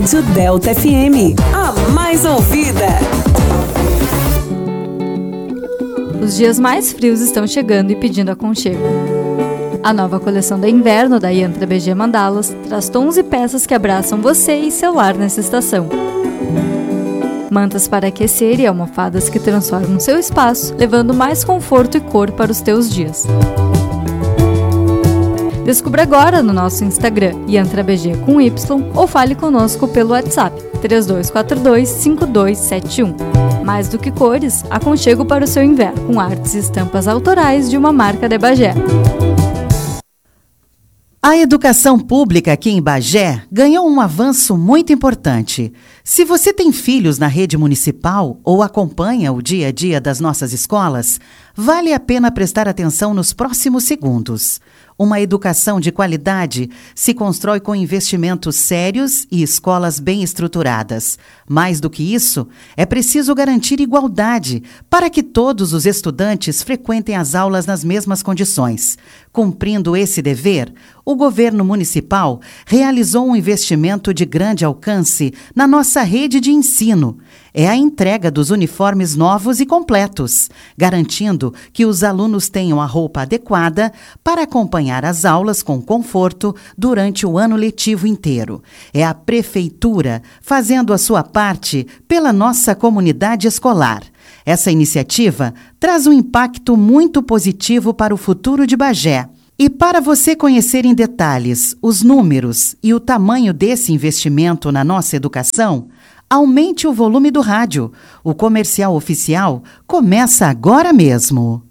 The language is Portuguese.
Rádio Delta FM, a mais ouvida. Os dias mais frios estão chegando e pedindo aconchego. A nova coleção de inverno da Yantra BG Mandalas traz tons e peças que abraçam você e seu lar nessa estação. Mantas para aquecer e almofadas que transformam seu espaço, levando mais conforto e cor para os teus dias. Descubra agora no nosso Instagram, YantraBG com Y, ou fale conosco pelo WhatsApp 3242-5271. Mais do que cores, aconchego para o seu inverno, com artes e estampas autorais de uma marca de Bagé. A educação pública aqui em Bagé ganhou um avanço muito importante. Se você tem filhos na rede municipal ou acompanha o dia a dia das nossas escolas, vale a pena prestar atenção nos próximos segundos. Uma educação de qualidade se constrói com investimentos sérios e escolas bem estruturadas. Mais do que isso, é preciso garantir igualdade para que todos os estudantes frequentem as aulas nas mesmas condições. Cumprindo esse dever, o governo municipal realizou um investimento de grande alcance na nossa rede de ensino. É a entrega dos uniformes novos e completos, garantindo que os alunos tenham a roupa adequada para acompanhar as aulas com conforto durante o ano letivo inteiro. É a prefeitura fazendo a sua parte pela nossa comunidade escolar. Essa iniciativa traz um impacto muito positivo para o futuro de Bagé. E para você conhecer em detalhes os números e o tamanho desse investimento na nossa educação, aumente o volume do rádio. O comercial oficial começa agora mesmo.